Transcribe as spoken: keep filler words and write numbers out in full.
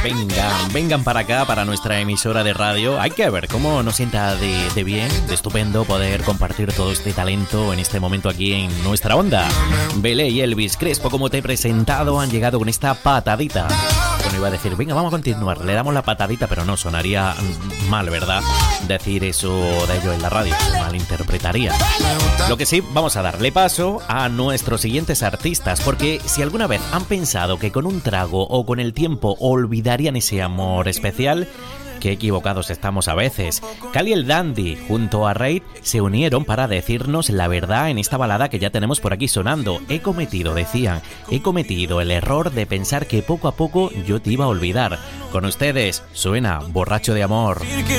vengan, vengan para acá, para nuestra emisora de radio. Hay que ver cómo nos sienta de, de bien, de estupendo poder compartir todo este talento en este momento aquí en nuestra onda. Belé y Elvis Crespo, como te he presentado, han llegado con esta patadita. Bueno, iba a decir, venga, vamos a continuar, le damos la patadita, pero no, sonaría mal, ¿verdad? Decir eso de ello en la radio, se malinterpretaría. Lo que sí, vamos a darle paso a nuestros siguientes artistas, porque si alguna vez han pensado que con un trago o con el tiempo olvidarían ese amor especial, qué equivocados estamos a veces. Cali el Dandy junto a Reid se unieron para decirnos la verdad en esta balada que ya tenemos por aquí sonando. He cometido, decían, he cometido el error de pensar que poco a poco yo te iba a olvidar. Con ustedes suena Borracho de Amor.